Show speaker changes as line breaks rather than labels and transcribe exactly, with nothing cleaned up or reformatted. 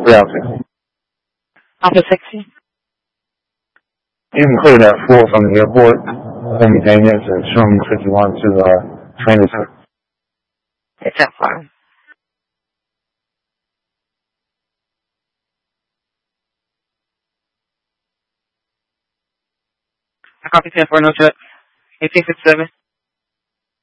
Yeah, okay.
Alpha sixty.
You can clear that floor from the airport. Simultaneous and assume fifty-one to the training center.
It's that far. I copy ten four, no check. eighteen fifty-seven.